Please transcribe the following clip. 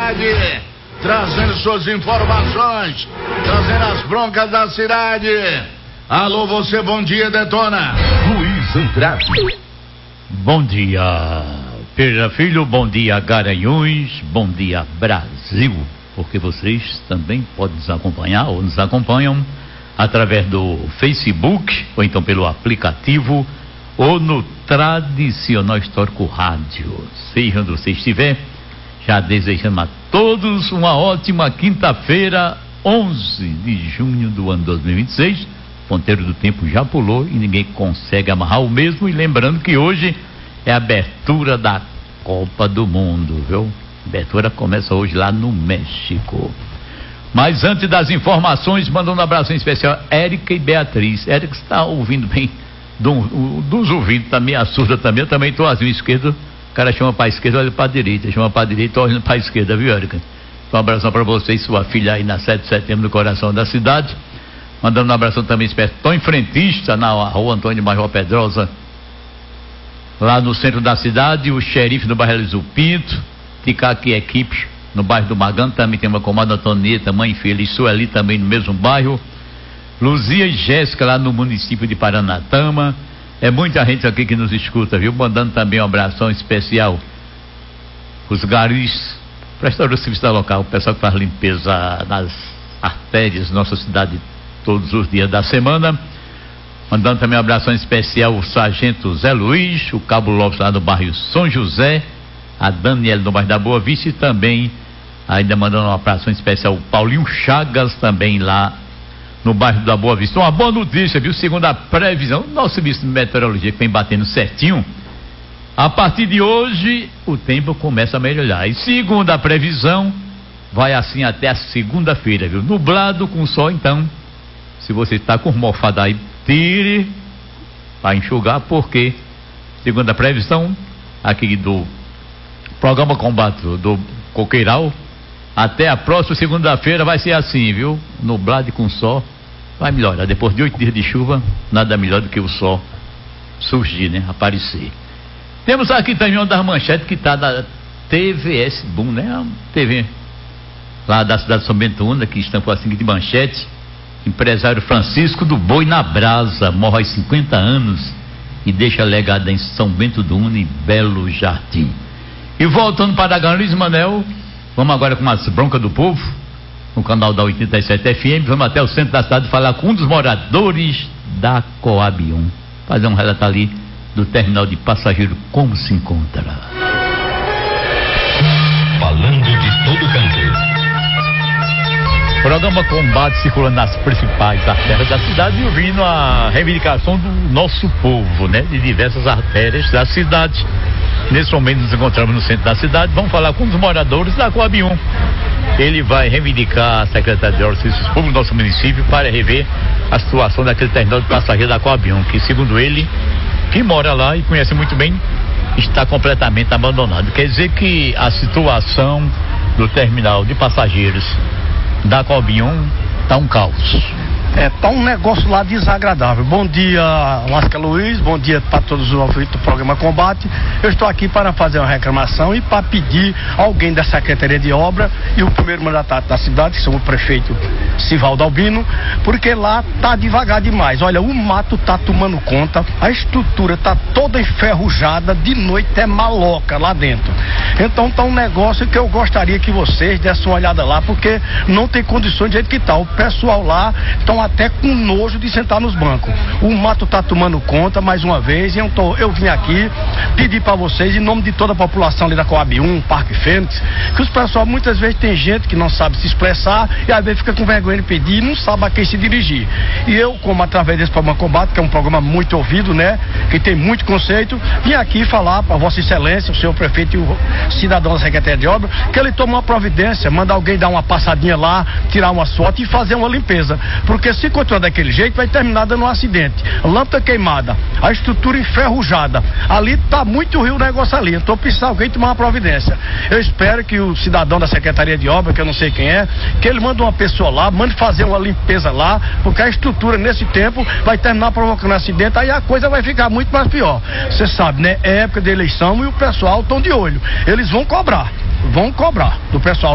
cidade, trazendo suas informações, trazendo as broncas da cidade. Alô, você, bom dia, Detona. Luiz Andrade. Bom dia, Pereira Filho, bom dia, Garanhuns, bom dia, Brasil, porque vocês também podem nos acompanhar ou nos acompanham através do Facebook, ou então pelo aplicativo, ou no tradicional histórico rádio. Seja onde você estiver, já desejando a todos uma ótima quinta-feira, 11 de junho do ano 2026. O ponteiro do tempo já pulou e ninguém consegue amarrar o mesmo. E lembrando que hoje é a abertura da Copa do Mundo, viu? A abertura começa hoje lá no México. Mas antes das informações, mandando um abraço especial a Érica e Beatriz. Érica está ouvindo bem dos ouvidos, tá meio surda também. Eu também estou assim, esquerdo. O cara chama para a esquerda, olha para a direita. Chama para a direita, olha para a esquerda, viu, Érica? Então, um abração para você e sua filha aí na 7 de setembro, no coração da cidade. Mandando um abração também especial. Estou em frentista na rua Antônio Major Pedrosa, lá no centro da cidade. O xerife do bairro Eliso Pinto, ficar aqui equipe no bairro do Magano, também tem uma comadre Antonieta, mãe e filha, e Sueli também no mesmo bairro. Luzia e Jéssica lá no município de Paranatama. É muita gente aqui que nos escuta, viu? Mandando também um abração especial os garis, prestador de serviço da local, o pessoal que faz limpeza nas artérias da nossa cidade todos os dias da semana. Mandando também um abração especial o sargento Zé Luiz, o Cabo Lopes lá no bairro São José, a Daniela no bairro da Boa Vista, e também ainda mandando um abração especial o Paulinho Chagas também lá no bairro da Boa Vista. Uma boa notícia, viu? Segundo a previsão, nosso serviço de meteorologia que vem batendo certinho, a partir de hoje o tempo começa a melhorar. E segundo a previsão, vai assim até a segunda-feira, viu? Nublado com sol, então, se você está com mofada aí, tire para enxugar, porque, segundo a previsão aqui do programa Combate do Coqueiral, até a próxima segunda-feira vai ser assim, viu? Nublado e com sol, vai melhorar. Depois de 8 dias de chuva, nada melhor do que o sol surgir, né? Aparecer. Temos aqui também uma das manchetes que está da TVS Boom, né? A TV lá da cidade de São Bento Una, que estampou assim de manchete. Empresário Francisco do Boi na Brasa morre aos 50 anos e deixa legado em São Bento do Una e Belo Jardim. E voltando para Luiz Manel, vamos agora com as broncas do povo, no canal da 87 FM. Vamos até o centro da cidade falar com um dos moradores da Coab 1, fazer um relato ali do terminal de passageiro, como se encontra. Falando de todo canto. Programa Combate circulando nas principais artérias da cidade e ouvindo a reivindicação do nosso povo, né? De diversas artérias da cidade. Nesse momento nos encontramos no centro da cidade. Vamos falar com um dos moradores da Coab 1. Ele vai reivindicar a Secretaria de Obras e Serviços Públicos do nosso município para rever a situação daquele terminal de passageiro da Coab 1, que segundo ele, que mora lá e conhece muito bem, está completamente abandonado. Quer dizer que a situação do terminal de passageiros da Coab 1 tá um caos. Tá um negócio lá desagradável. Bom dia, Márcia Luiz, bom dia para todos os ouvintes do programa Combate. Eu estou aqui para fazer uma reclamação e para pedir alguém da Secretaria de Obra e o primeiro mandatário da cidade, que são o prefeito Sivaldo Albino, porque lá tá devagar demais. Olha, o mato tá tomando conta, a estrutura tá toda enferrujada, de noite é maloca lá dentro. Então tá um negócio que eu gostaria que vocês dessem uma olhada lá, porque não tem condições do jeito que tá. O pessoal lá estão até com nojo de sentar nos bancos. O mato tá tomando conta mais uma vez, e eu vim aqui pedir para vocês, em nome de toda a população ali da Coab 1, Parque Fênix, que os pessoal, muitas vezes tem gente que não sabe se expressar e às vezes fica com vergonha de pedir e não sabe a quem se dirigir. E eu, como através desse programa Combate, que é um programa muito ouvido, né, que tem muito conceito, vim aqui falar para Vossa Excelência, o senhor prefeito e o cidadão da Secretaria de Obra, que ele tome uma providência, manda alguém dar uma passadinha lá, tirar umas fotos e fazer uma limpeza, porque se continuar daquele jeito, vai terminar dando um acidente. Lâmpada queimada, a estrutura enferrujada. Ali tá muito ruim o negócio ali. Então precisa alguém tomar uma providência. Eu espero que o cidadão da Secretaria de Obra, que eu não sei quem é, que ele mande uma pessoa lá, mande fazer uma limpeza lá, porque a estrutura nesse tempo vai terminar provocando acidente, aí a coisa vai ficar muito mais pior. Você sabe, né? É época de eleição e o pessoal estão de olho. Eles vão cobrar do pessoal.